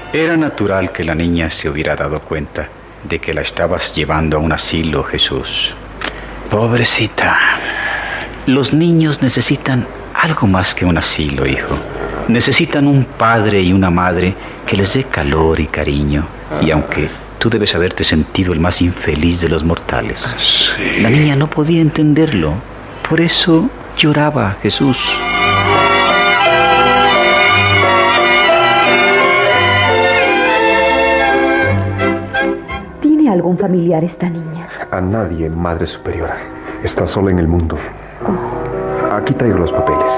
Era natural que la niña se hubiera dado cuenta de que la estabas llevando a un asilo, Jesús. Pobrecita. Los niños necesitan algo más que un asilo, hijo. Necesitan un padre y una madre que les dé calor y cariño. Y aunque tú debes haberte sentido el más infeliz de los mortales, sí, la niña no podía entenderlo. Por eso lloraba, Jesús. ¿Tiene algún familiar esta niña? A nadie, Madre Superiora. Está sola en el mundo. Aquí traigo los papeles.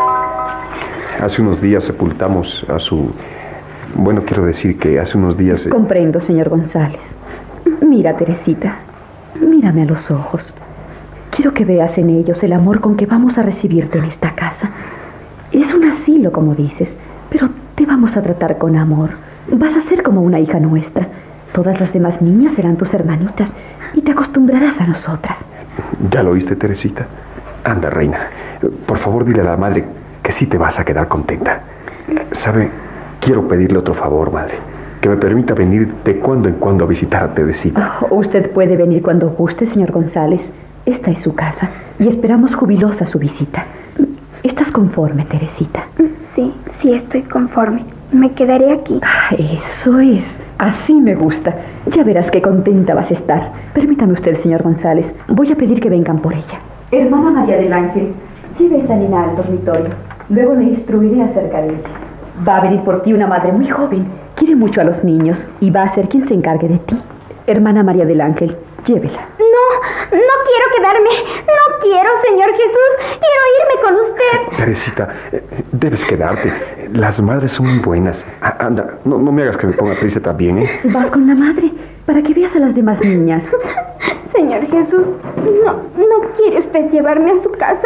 Hace unos días sepultamos a su... Bueno, quiero decir que hace unos días... Comprendo, señor González. Mira, Teresita, mírame a los ojos. Quiero que veas en ellos el amor con que vamos a recibirte en esta casa. Es un asilo, como dices, pero te vamos a tratar con amor. Vas a ser como una hija nuestra. Todas las demás niñas serán tus hermanitas y te acostumbrarás a nosotras. ¿Ya lo oíste, Teresita? Anda, reina. Por favor, dile a la madre que sí te vas a quedar contenta. ¿Sabe? Quiero pedirle otro favor, madre. Que me permita venir de cuando en cuando a visitar a Teresita. Usted puede venir cuando guste, señor González. Esta es su casa y esperamos jubilosa su visita. ¿Estás conforme, Teresita? Sí, estoy conforme. Me quedaré aquí. Eso es. Así me gusta. Ya verás qué contenta vas a estar. Permítame usted, señor González. Voy a pedir que vengan por ella. Hermana María del Ángel, lleve a esta niña al dormitorio. Luego le instruiré acerca de ella. Va a venir por ti una madre muy joven. Quiere mucho a los niños y va a ser quien se encargue de ti. Hermana María del Ángel, llévela. No quiero quedarme. No quiero, Señor Jesús. Quiero irme con usted. Teresita, debes quedarte. Las madres son muy buenas. Anda, no me hagas que me ponga triste también, ¿eh? Vas con la madre para que veas a las demás niñas. Señor Jesús, ¿no quiere usted llevarme a su casa?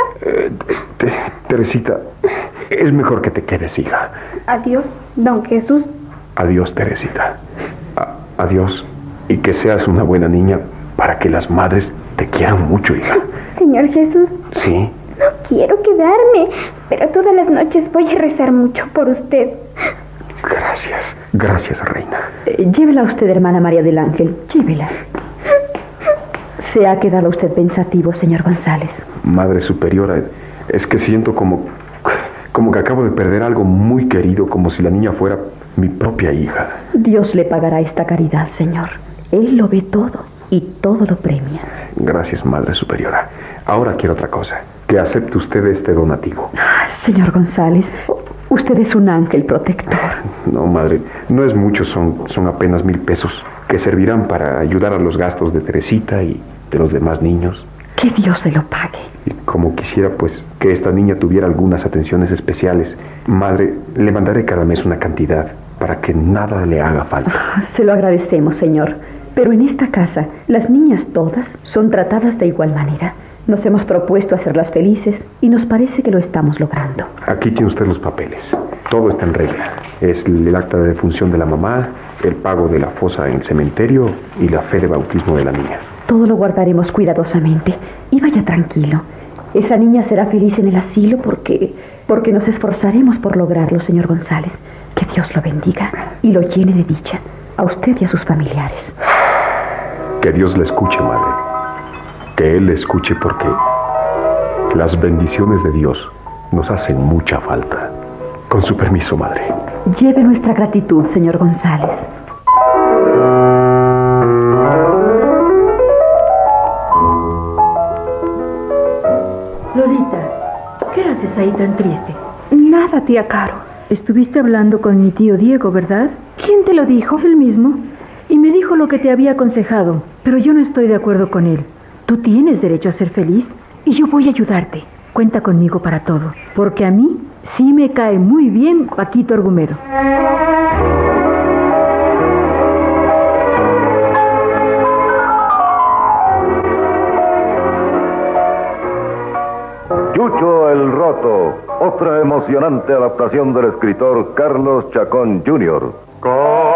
Teresita, es mejor que te quedes, hija. Adiós, don Jesús. Adiós, Teresita. Adiós. Y que seas una buena niña para que las madres te quieran mucho, hija. Señor Jesús. Sí. No quiero quedarme, pero todas las noches voy a rezar mucho por usted. Gracias, reina. Llévela usted, hermana María del Ángel, llévela. ¿Se ha quedado usted pensativo, señor González? Madre Superiora, es que siento como que acabo de perder algo muy querido, como si la niña fuera mi propia hija. Dios le pagará esta caridad, señor. Él lo ve todo y todo lo premia. Gracias, Madre Superiora. Ahora quiero otra cosa. Que acepte usted este donativo. Señor González, usted es un ángel protector. No, madre, no es mucho, son apenas 1,000 pesos que servirán para ayudar a los gastos de Teresita y de los demás niños. Que Dios se lo pague. Y como quisiera, pues, que esta niña tuviera algunas atenciones especiales, madre, le mandaré cada mes una cantidad para que nada le haga falta. Se lo agradecemos, señor. Pero en esta casa, las niñas todas son tratadas de igual manera. Nos hemos propuesto hacerlas felices y nos parece que lo estamos logrando. Aquí tiene usted los papeles. Todo está en regla. Es el acta de defunción de la mamá, el pago de la fosa en el cementerio y la fe de bautismo de la niña. Todo lo guardaremos cuidadosamente. Y vaya tranquilo. Esa niña será feliz en el asilo porque nos esforzaremos por lograrlo, señor González. Que Dios lo bendiga y lo llene de dicha, a usted y a sus familiares. Que Dios le escuche, madre. Que Él le escuche porque las bendiciones de Dios nos hacen mucha falta. Con su permiso, madre. Lleve nuestra gratitud, señor González. Lolita, ¿qué haces ahí tan triste? Nada, tía Caro. Estuviste hablando con mi tío Diego, ¿verdad? ¿Quién te lo dijo? Él mismo. Y me dijo lo que te había aconsejado, pero yo no estoy de acuerdo con él. Tú tienes derecho a ser feliz y yo voy a ayudarte. Cuenta conmigo para todo, porque a mí sí me cae muy bien Paquito Argumedo. Chucho el Roto, otra emocionante adaptación del escritor Carlos Chacón Jr.